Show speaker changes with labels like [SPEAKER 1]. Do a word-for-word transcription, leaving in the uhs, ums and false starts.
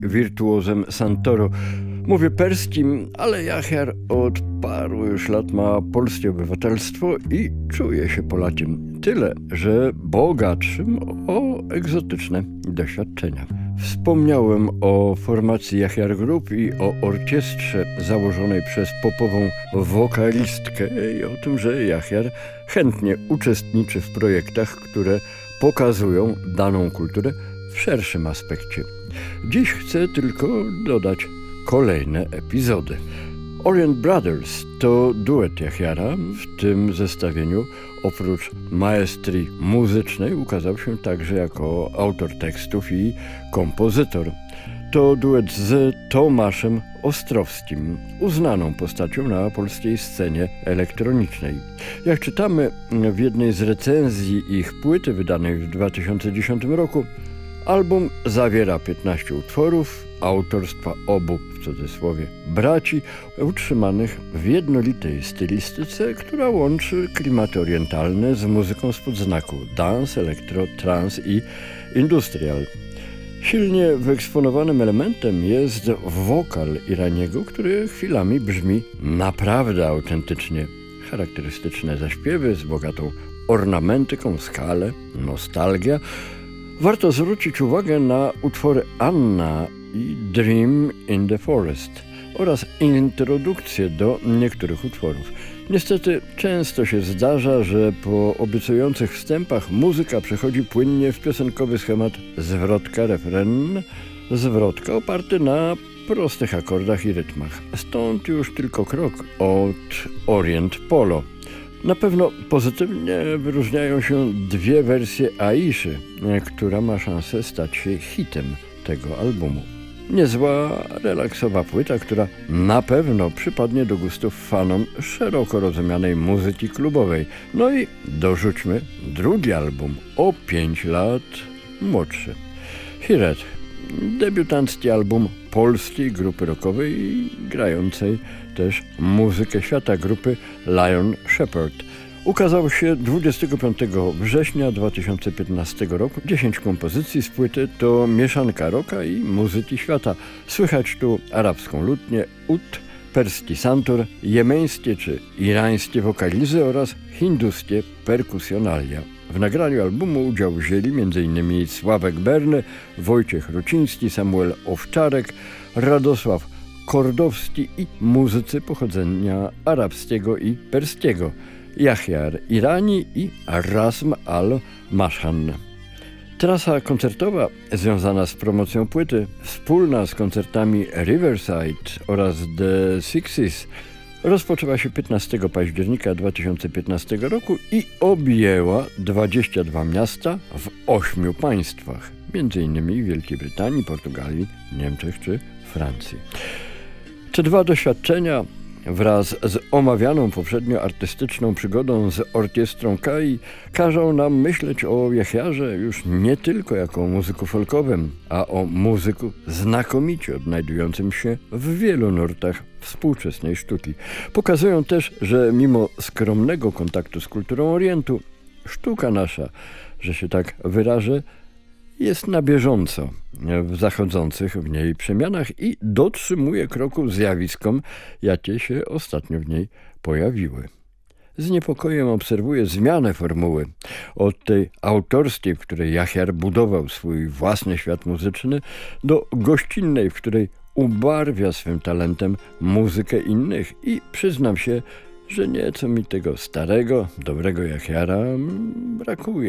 [SPEAKER 1] wirtuozem Santoro. Mówię perskim, ale Jachiar od paru już lat ma polskie obywatelstwo i czuje się Polakiem. Tyle, że bogatszym o egzotyczne doświadczenia. Wspomniałem o formacji Jachiar Group i o orkiestrze założonej przez popową wokalistkę i o tym, że Jachiar chętnie uczestniczy w projektach, które pokazują daną kulturę w szerszym aspekcie. Dziś chcę tylko dodać kolejne epizody. Orient Brothers to duet Jachiara. W tym zestawieniu oprócz maestrii muzycznej ukazał się także jako autor tekstów i kompozytor. To duet z Tomaszem Ostrowskim, uznaną postacią na polskiej scenie elektronicznej. Jak czytamy w jednej z recenzji ich płyty wydanej w dwa tysiące dziesiątym roku, album zawiera piętnaście utworów autorstwa obu, w cudzysłowie, braci, utrzymanych w jednolitej stylistyce, która łączy klimaty orientalne z muzyką spod znaku dance, elektro, trance i industrial. Silnie wyeksponowanym elementem jest wokal Iraniego, który chwilami brzmi naprawdę autentycznie. Charakterystyczne zaśpiewy z bogatą ornamentyką, skalę, nostalgia. Warto zwrócić uwagę na utwory Anna i Dream in the Forest oraz introdukcję do niektórych utworów. Niestety często się zdarza, że po obiecujących wstępach muzyka przechodzi płynnie w piosenkowy schemat zwrotka-refren, zwrotka oparty na prostych akordach i rytmach. Stąd już tylko krok od Orient Polo. Na pewno pozytywnie wyróżniają się dwie wersje Aiszy, która ma szansę stać się hitem tego albumu. Niezła, relaksowa płyta, która na pewno przypadnie do gustów fanom szeroko rozumianej muzyki klubowej. No i dorzućmy drugi album, o pięć lat młodszy. Hiret, debiutancki album polskiej grupy rockowej grającej też muzykę świata grupy Lion Shepherd. Ukazał się dwudziestego piątego września dwa tysiące piętnastego roku. dziesięć kompozycji z płyty to mieszanka rocka i muzyki świata. Słychać tu arabską lutnię, ud, perski santur, jemeńskie czy irańskie wokalizy oraz hinduskie perkusjonalia. W nagraniu albumu udział wzięli m.in. Sławek Berny, Wojciech Ruciński, Samuel Owczarek, Radosław Kordowski i muzycy pochodzenia arabskiego i perskiego. Jachiar Irani i Razm al-Mashhan. Trasa koncertowa związana z promocją płyty, wspólna z koncertami Riverside oraz The Sixes, rozpoczęła się piętnastego października dwa tysiące piętnastego roku i objęła dwadzieścia dwa miasta w ośmiu państwach, między innymi Wielkiej Brytanii, Portugalii, Niemczech czy Francji. Te dwa doświadczenia wraz z omawianą poprzednio artystyczną przygodą z orkiestrą Kai każą nam myśleć o Jachiarze już nie tylko jako o muzyku folkowym, a o muzyku znakomicie odnajdującym się w wielu nurtach współczesnej sztuki. Pokazują też, że mimo skromnego kontaktu z kulturą Orientu, sztuka nasza, że się tak wyrażę, jest na bieżąco w zachodzących w niej przemianach i dotrzymuje kroku zjawiskom, jakie się ostatnio w niej pojawiły. Z niepokojem obserwuję zmianę formuły od tej autorskiej, w której Jachiar budował swój własny świat muzyczny, do gościnnej, w której ubarwia swym talentem muzykę innych i przyznam się, że nieco mi tego starego, dobrego Jachiara brakuje.